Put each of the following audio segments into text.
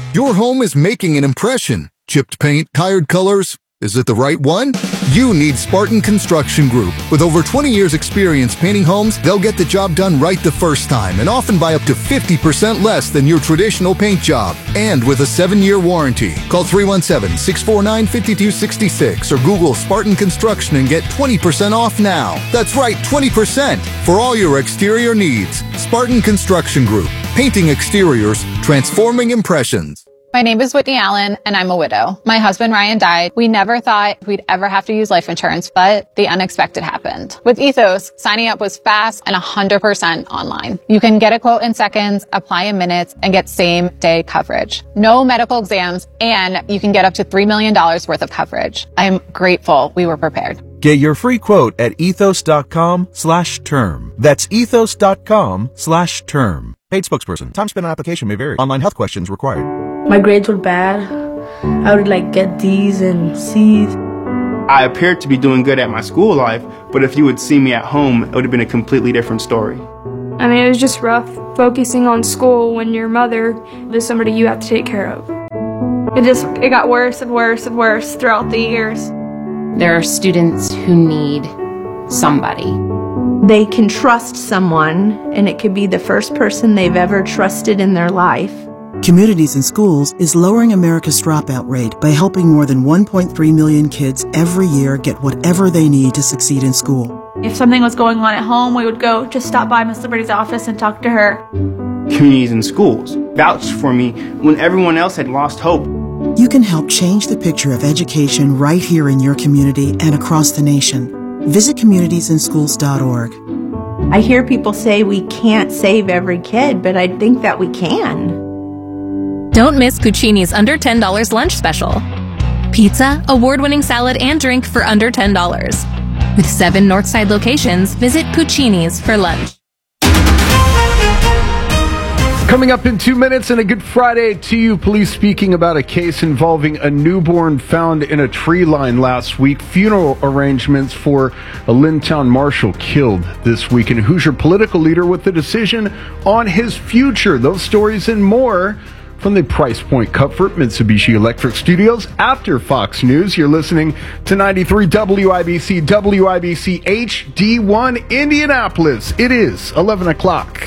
Your home is making an impression. Chipped paint, tired colors. Is it the right one? You need Spartan Construction Group. With over 20 years experience painting homes, they'll get the job done right the first time and often by up to 50% less than your traditional paint job. And with a 7-year warranty. Call 317-649-5266 or Google Spartan Construction and get 20% off now. That's right, 20% for all your exterior needs. Spartan Construction Group. Painting exteriors, transforming impressions. My name is Whitney Allen, and I'm a widow. My husband, Ryan, died. We never thought we'd ever have to use life insurance, but the unexpected happened. With Ethos, signing up was fast and 100% online. You can get a quote in seconds, apply in minutes, and get same-day coverage. No medical exams, and you can get up to $3 million worth of coverage. I'm grateful we were prepared. Get your free quote at ethos.com/term. That's ethos.com/term. Paid spokesperson. Time spent on application may vary. Online health questions required. My grades were bad. I would get D's and C's. I appeared to be doing good at my school life, but if you would see me at home, it would have been a completely different story. I mean, it was just rough focusing on school when your mother is somebody you have to take care of. It got worse and worse and worse throughout the years. There are students who need somebody. They can trust someone, and it could be the first person they've ever trusted in their life. Communities in Schools is lowering America's dropout rate by helping more than 1.3 million kids every year get whatever they need to succeed in school. If something was going on at home, we would go just stop by Miss Liberty's office and talk to her. Communities in Schools vouched for me when everyone else had lost hope. You can help change the picture of education right here in your community and across the nation. Visit communitiesInschools.org. I hear people say we can't save every kid, but I think that we can. Don't miss Cucini's under $10 lunch special. Pizza, award-winning salad, and drink for under $10. With 7 Northside locations, visit Cucini's for lunch. Coming up in 2 minutes and a good Friday to you. Police speaking about a case involving a newborn found in a tree line last week. Funeral arrangements for a Lintown marshal killed this week. And Hoosier political leader with the decision on his future. Those stories and more from the Price Point Comfort Mitsubishi Electric Studios after Fox News. You're listening to 93 WIBC, WIBC HD1 Indianapolis. It is 11 o'clock.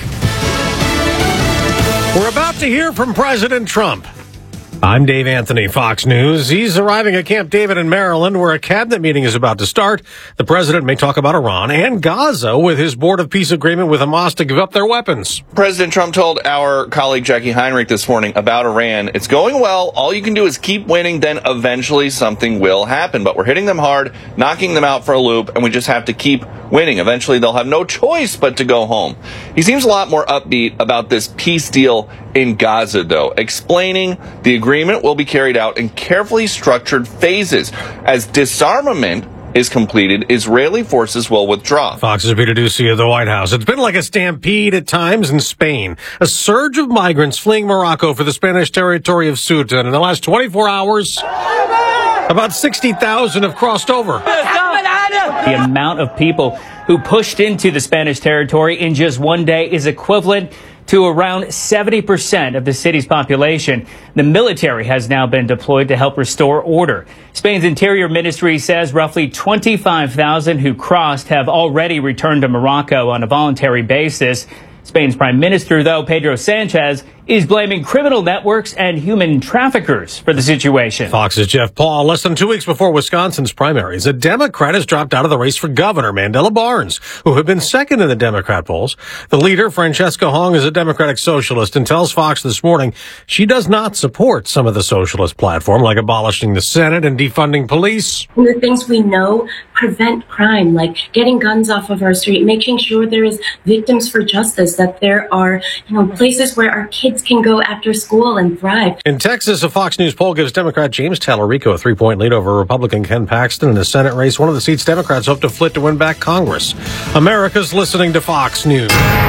We're about to hear from President Trump. I'm Dave Anthony, Fox News. He's arriving at Camp David in Maryland, where a cabinet meeting is about to start. The president may talk about Iran and Gaza with his Board of Peace agreement with Hamas to give up their weapons. President Trump told our colleague Jackie Heinrich this morning about Iran. It's going well. All you can do is keep winning. Then eventually something will happen. But we're hitting them hard, knocking them out for a loop, and we just have to keep winning. Eventually they'll have no choice but to go home. He seems a lot more upbeat about this peace deal in Gaza, though, explaining the agreement will be carried out in carefully structured phases. As disarmament is completed, Israeli forces will withdraw. Fox's Peter Ducey at the White House. It's been like a stampede at times in Spain. A surge of migrants fleeing Morocco for the Spanish territory of Ceuta. And in the last 24 hours, about 60,000 have crossed over. The amount of people who pushed into the Spanish territory in just one day is equivalent to around 70% of the city's population. The military has now been deployed to help restore order. Spain's Interior Ministry says roughly 25,000 who crossed have already returned to Morocco on a voluntary basis. Spain's Prime Minister, though, Pedro Sanchez, is blaming criminal networks and human traffickers for the situation. Fox's Jeff Paul. Less than 2 weeks before Wisconsin's primaries, a Democrat has dropped out of the race for governor, Mandela Barnes, who had been second in the Democrat polls. The leader, Francesca Hong, is a Democratic socialist and tells Fox this morning she does not support some of the socialist platform, like abolishing the Senate and defunding police. And the things we know prevent crime, like getting guns off of our street, making sure there is victims for justice, that there are, places where our kids can go after school and thrive. In Texas, a Fox News poll gives Democrat James Tallarico a 3-point lead over Republican Ken Paxton in the Senate race, one of the seats Democrats hope to flip to win back Congress. America's listening to Fox News.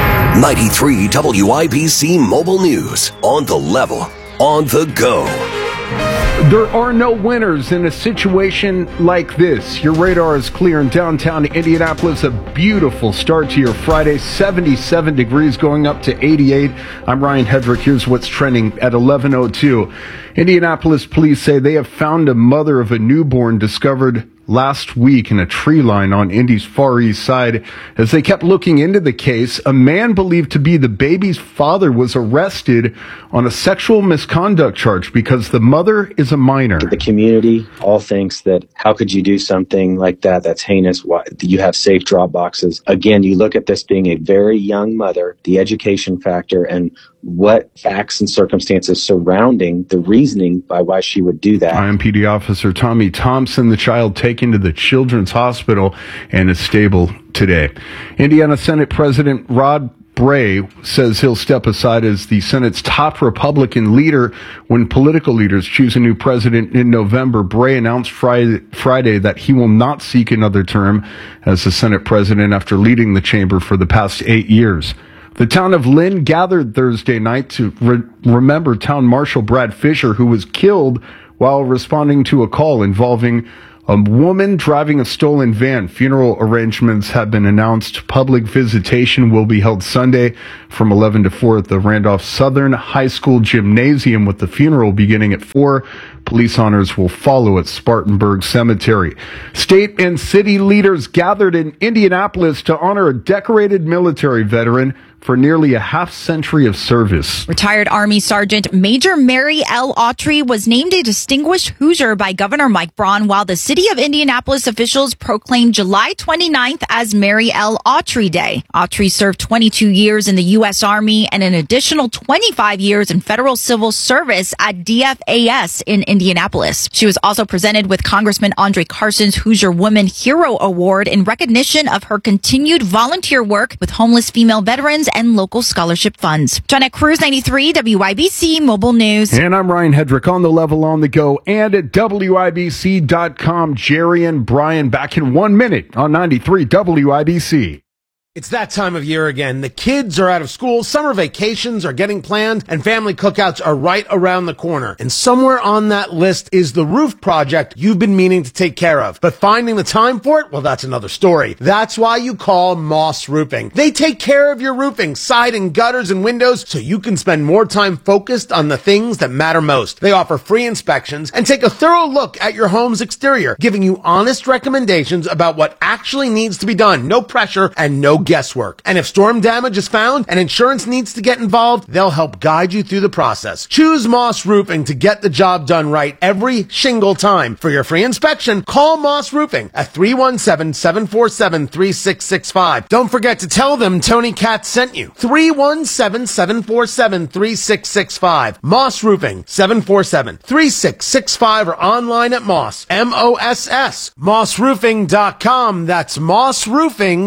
93 WIBC Mobile News. On the level, on the go. There are no winners in a situation like this. Your radar is clear in downtown Indianapolis. A beautiful start to your Friday. 77 degrees going up to 88. I'm Ryan Hedrick. Here's what's trending at 11:02. Indianapolis police say they have found a mother of a newborn discovered last week in a tree line on Indy's Far East Side. As they kept looking into the case, a man believed to be the baby's father was arrested on a sexual misconduct charge because the mother is a minor. The community all thinks that how could you do something like that? That's heinous. Why, you have safe drop boxes. Again, you look at this being a very young mother, the education factor, and what facts and circumstances surrounding the reasoning by why she would do that. IMPD Officer Tommy Thompson, the child taken to the Children's Hospital and is stable today. Indiana Senate President Rod Bray says he'll step aside as the Senate's top Republican leader when political leaders choose a new president in November. Bray announced Friday that he will not seek another term as the Senate president after leading the chamber for the past 8 years. The town of Lynn gathered Thursday night to remember Town Marshal Brad Fisher, who was killed while responding to a call involving a woman driving a stolen van. Funeral arrangements have been announced. Public visitation will be held Sunday from 11 to 4 at the Randolph Southern High School Gymnasium, with the funeral beginning at 4. Police honors will follow at Spartanburg Cemetery. State and city leaders gathered in Indianapolis to honor a decorated military veteran for nearly a half-century of service. Retired Army Sergeant Major Mary L. Autry was named a Distinguished Hoosier by Governor Mike Braun, while the city of Indianapolis officials proclaimed July 29th as Mary L. Autry Day. Autry served 22 years in the U.S. Army and an additional 25 years in federal civil service at DFAS in Indianapolis. She was also presented with Congressman Andre Carson's Hoosier Woman Hero Award in recognition of her continued volunteer work with homeless female veterans and local scholarship funds. John Cruz, 93 WIBC Mobile News. And I'm Ryan Hedrick, on the level, on the go, and at WIBC.com. Jerry and Brian back in 1 minute on 93 WIBC. It's that time of year again. The kids are out of school, summer vacations are getting planned, and family cookouts are right around the corner. And somewhere on that list is the roof project you've been meaning to take care of. But finding the time for it, well, that's another story. That's why you call Moss Roofing. They take care of your roofing, siding, gutters, and windows, so you can spend more time focused on the things that matter most. They offer free inspections and take a thorough look at your home's exterior, giving you honest recommendations about what actually needs to be done. No pressure and no guesswork. And if storm damage is found and insurance needs to get involved, they'll help guide you through the process. Choose Moss Roofing to get the job done right every single time. For your free inspection, call Moss Roofing at 317-747-3665. Don't forget to tell them Tony Katz sent you. 317-747-3665. Moss Roofing, 747-3665, or online at Moss, MOSS, mossroofing.com. That's Moss Roofing.